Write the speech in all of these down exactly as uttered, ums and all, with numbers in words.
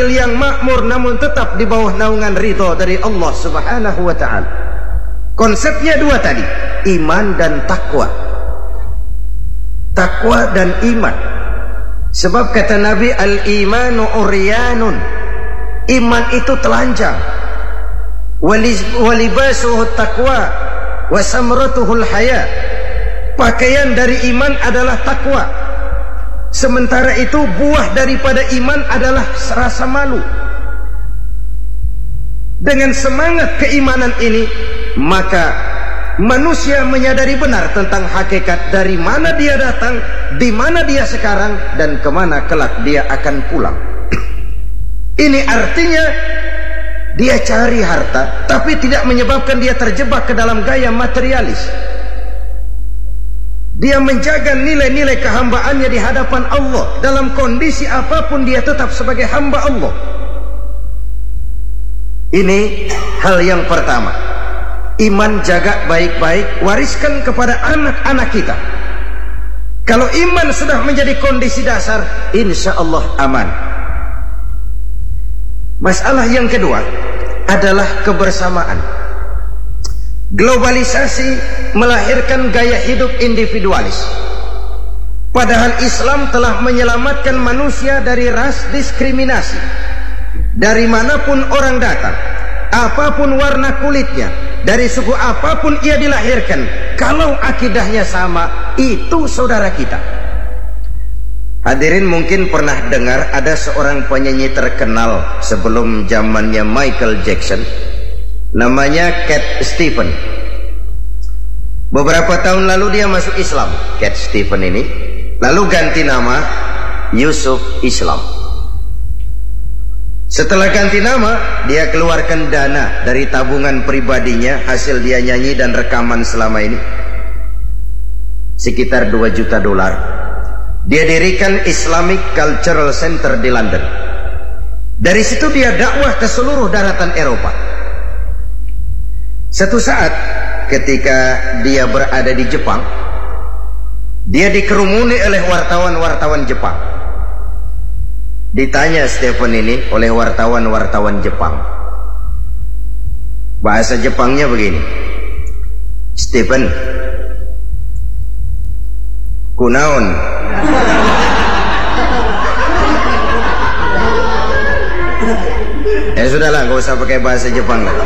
adil, yang makmur, namun tetap di bawah naungan ridho dari Allah Subhanahu wa ta'ala. Konsepnya dua tadi, iman dan takwa. Takwa dan iman. Sebab kata Nabi, al-imanu uryanun, iman itu telanjang. Walibasuhu taqwa wa samratuhul haya. Pakaian dari iman adalah takwa. Sementara itu buah daripada iman adalah rasa malu. Dengan semangat keimanan ini, maka manusia menyadari benar tentang hakikat dari mana dia datang, di mana dia sekarang, dan kemana kelak dia akan pulang. Ini artinya dia cari harta, tapi tidak menyebabkan dia terjebak ke dalam gaya materialis. Dia menjaga nilai-nilai kehambaannya di hadapan Allah. Dalam kondisi apapun dia tetap sebagai hamba Allah. Ini hal yang pertama. Iman jaga baik-baik, wariskan kepada anak-anak kita. Kalau iman sudah menjadi kondisi dasar, insya Allah aman. Masalah yang kedua adalah kebersamaan. Globalisasi melahirkan gaya hidup individualis. Padahal Islam telah menyelamatkan manusia dari ras diskriminasi. Dari manapun orang datang, apapun warna kulitnya, dari suku apapun ia dilahirkan, kalau akidahnya sama, itu saudara kita. Hadirin mungkin pernah dengar ada seorang penyanyi terkenal sebelum zamannya Michael Jackson, namanya Cat Stevens. Beberapa tahun lalu dia masuk Islam, Cat Stevens ini, lalu ganti nama Yusuf Islam. Setelah ganti nama, dia keluarkan dana dari tabungan pribadinya, hasil dia nyanyi dan rekaman selama ini, sekitar dua juta dolar. Dia dirikan Islamic Cultural Center di London. Dari situ dia dakwah ke seluruh daratan Eropa. Satu saat ketika dia berada di Jepang, dia dikerumuni oleh wartawan-wartawan Jepang. Ditanya Stephen ini oleh wartawan-wartawan Jepang. Bahasa Jepangnya begini, Stephen, kunaon? Ya sudahlah, gak usah pakai bahasa Jepang lah.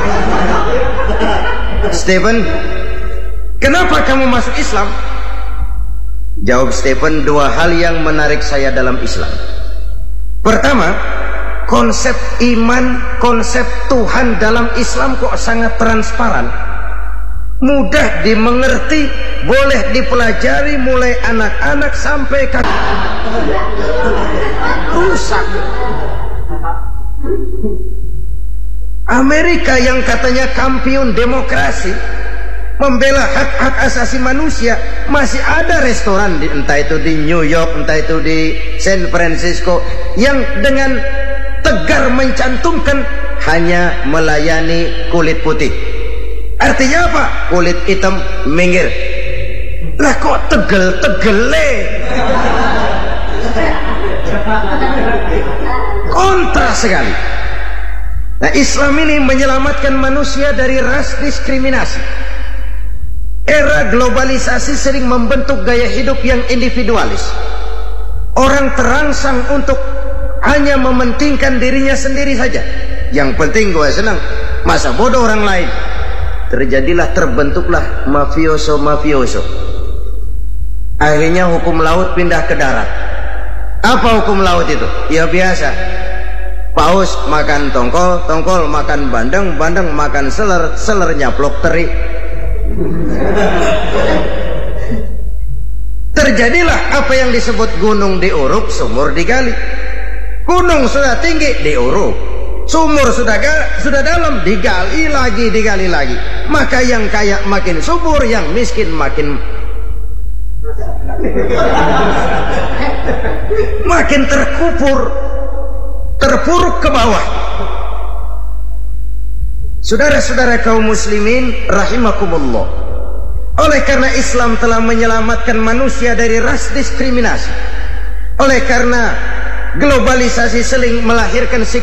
Stephen, kenapa kamu masuk Islam? Jawab Stephen, dua hal yang menarik saya dalam Islam. Pertama, konsep iman, konsep Tuhan dalam Islam kok sangat transparan, mudah dimengerti, boleh dipelajari mulai anak-anak sampai kakek. Rusak. Amerika yang katanya kampiun demokrasi, membela hak-hak asasi manusia, masih ada restoran di, entah itu di New York, entah itu di San Francisco, yang dengan tegar mencantumkan hanya melayani kulit putih. Artinya apa? Kulit hitam minggir. Lah kok tegel-tegele? Kontra sekali. Nah, Islam ini menyelamatkan manusia dari ras diskriminasi. Era globalisasi sering membentuk gaya hidup yang individualis. Orang terangsang untuk hanya mementingkan dirinya sendiri saja. Yang penting gue senang, masa bodoh orang lain. Terjadilah, terbentuklah mafioso-mafioso. Akhirnya hukum laut pindah ke darat. Apa hukum laut itu? Ya biasa, paus makan tongkol, tongkol makan bandeng, bandeng makan seler, seler nyaplok teri. Terjadilah apa yang disebut gunung diuruk, sumur digali. Gunung sudah tinggi, diuruk. Sumur sudah sudah dalam, digali lagi, digali lagi. Maka yang kaya makin subur, yang miskin makin makin terkubur, terpuruk ke bawah. Saudara-saudara kaum muslimin rahimakumullah, oleh karena Islam telah menyelamatkan manusia dari ras diskriminasi, oleh karena globalisasi sering melahirkan sikap